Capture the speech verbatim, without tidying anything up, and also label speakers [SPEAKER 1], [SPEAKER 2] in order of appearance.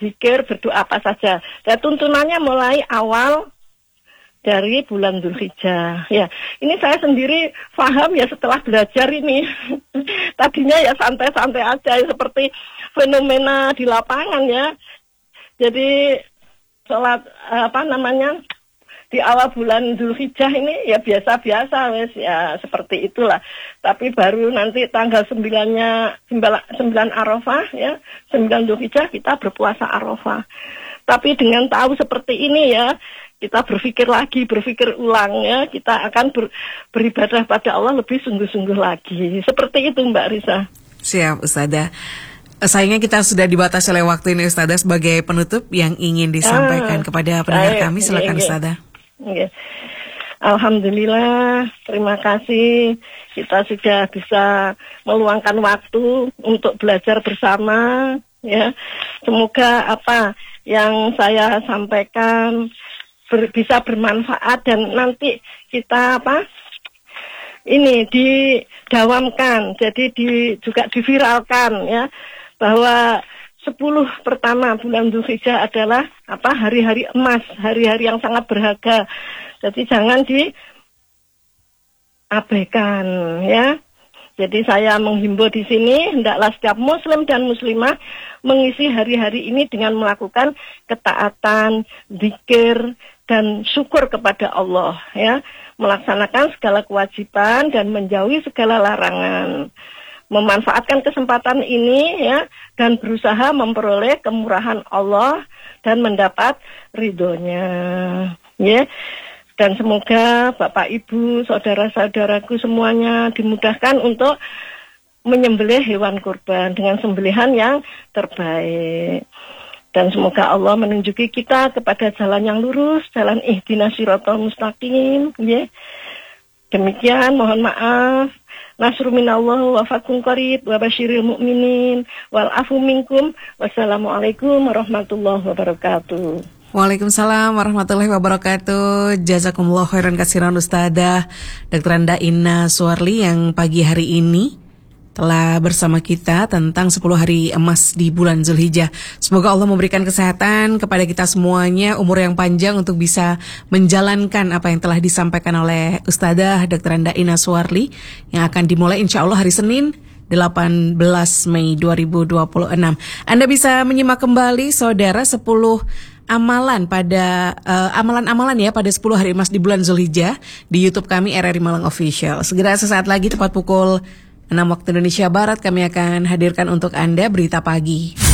[SPEAKER 1] zikir, berdoa apa saja. Dan tuntunannya mulai awal dari bulan Dzulhijjah. Ya, ini saya sendiri paham ya setelah belajar ini. Tadinya ya santai-santai aja, seperti fenomena di lapangan ya. Jadi sholat apa namanya di awal bulan Dzulhijjah ini ya biasa-biasa wes ya seperti itulah. Tapi baru nanti tanggal sembilannya sembilan Arafah ya, sembilan Dzulhijjah kita berpuasa Arafah. Tapi dengan tahu seperti ini ya, kita berpikir lagi, berpikir ulang ya, kita akan ber, beribadah pada Allah lebih sungguh-sungguh lagi. Seperti itu Mbak Risa.
[SPEAKER 2] Siap Ustazah. Sayangnya kita sudah dibatasi oleh waktu ini Ustazah. Sebagai penutup yang ingin disampaikan ah, kepada pendengar kami, silakan Ustazah.
[SPEAKER 1] Okay. Alhamdulillah, terima kasih kita sudah bisa meluangkan waktu untuk belajar bersama ya. Semoga apa yang saya sampaikan ber, bisa bermanfaat dan nanti kita apa ini didawamkan, jadi di, juga diviralkan ya, bahwa sepuluh pertama bulan Dzulhijjah adalah apa hari-hari emas, hari-hari yang sangat berharga. Jadi jangan diabaikan ya. Jadi saya menghimbau di sini, hendaklah setiap muslim dan muslimah mengisi hari-hari ini dengan melakukan ketaatan, zikir, dan syukur kepada Allah ya, melaksanakan segala kewajiban dan menjauhi segala larangan, memanfaatkan kesempatan ini ya, dan berusaha memperoleh kemurahan Allah dan mendapat ridhonya ya. Dan semoga Bapak Ibu, saudara-saudaraku semuanya dimudahkan untuk menyembelih hewan kurban dengan sembelihan yang terbaik. Dan semoga Allah menunjuki kita kepada jalan yang lurus, jalan ihdinas siratal mustaqim ya. Demikian, mohon maaf. Nasru minallah wa fathun qarib wa basyiril mu'minin wal afu minkum. Wassalamualaikum warahmatullahi wabarakatuh.
[SPEAKER 2] Waalaikumsalam warahmatullahi wabarakatuh. Jazakumullah khairan katsiran Ustazah Doktor Anda Ina Suwarli yang pagi hari ini telah bersama kita tentang sepuluh hari emas di bulan Dzulhijjah. Semoga Allah memberikan kesehatan kepada kita semuanya, umur yang panjang untuk bisa menjalankan apa yang telah disampaikan oleh Ustazah Doktor Anda Ina Suwarli yang akan dimulai insya Allah hari Senin delapan belas Mei dua ribu dua puluh enam. Anda bisa menyimak kembali saudara sepuluh amalan pada uh, amalan-amalan ya pada sepuluh hari emas di bulan Dzulhijjah di YouTube kami R R I Malang Official. Segera sesaat lagi tepat pukul enam waktu Indonesia Barat kami akan hadirkan untuk Anda berita pagi.